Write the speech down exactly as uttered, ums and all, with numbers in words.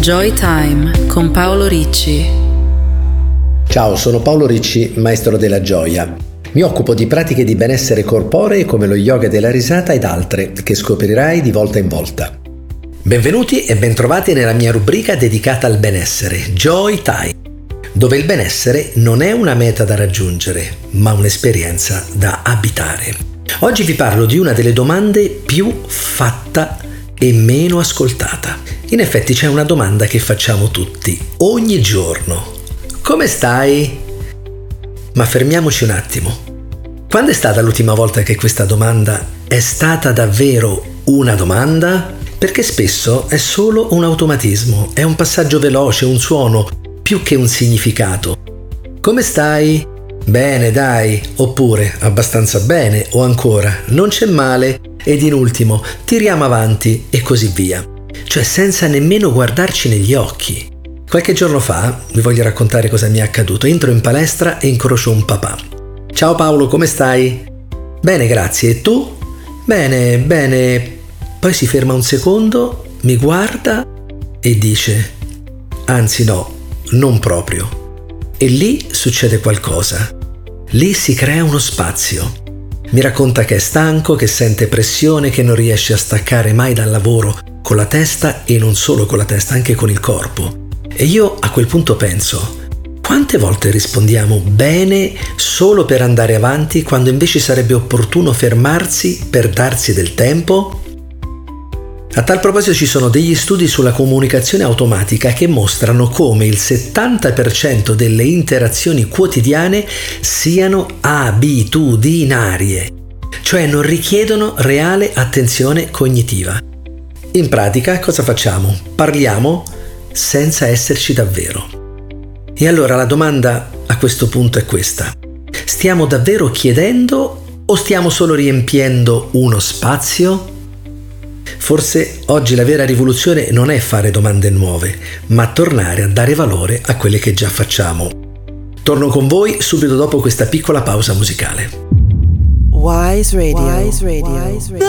Joy Time con Paolo Ricci. Ciao, sono Paolo Ricci, maestro della gioia. Mi occupo di pratiche di benessere corporee come lo yoga della risata ed altre che scoprirai di volta in volta. Benvenuti e bentrovati nella mia rubrica dedicata al benessere, Joy Time, dove il benessere non è una meta da raggiungere, ma un'esperienza da abitare. Oggi vi parlo di una delle domande più fatta e meno ascoltata. In effetti c'è una domanda che facciamo tutti, ogni giorno. Come stai? Ma fermiamoci un attimo. Quando è stata l'ultima volta che questa domanda è stata davvero una domanda? Perché spesso è solo un automatismo, è un passaggio veloce, un suono, più che un significato. Come stai? Bene, dai, oppure abbastanza bene, o ancora non c'è male, ed in ultimo tiriamo avanti e così via. Cioè senza nemmeno guardarci negli occhi. Qualche giorno fa, vi voglio raccontare cosa mi è accaduto. Entro in palestra e incrocio un papà. Ciao Paolo, come stai? Bene, grazie. E tu? Bene, bene. Poi si ferma un secondo, mi guarda e dice: anzi no, non proprio. E lì succede qualcosa. Lì si crea uno spazio. Mi racconta che è stanco, che sente pressione, che non riesce a staccare mai dal lavoro con la testa e non solo con la testa, anche con il corpo. E io a quel punto penso: quante volte rispondiamo bene solo per andare avanti quando invece sarebbe opportuno fermarsi per darsi del tempo? A tal proposito ci sono degli studi sulla comunicazione automatica che mostrano come il settanta per cento delle interazioni quotidiane siano abitudinarie, cioè non richiedono reale attenzione cognitiva. In pratica cosa facciamo? Parliamo senza esserci davvero. E allora la domanda a questo punto è questa: stiamo davvero chiedendo o stiamo solo riempiendo uno spazio? Forse oggi la vera rivoluzione non è fare domande nuove, ma tornare a dare valore a quelle che già facciamo. Torno con voi subito dopo questa piccola pausa musicale. Wise Radio. Wise Radio.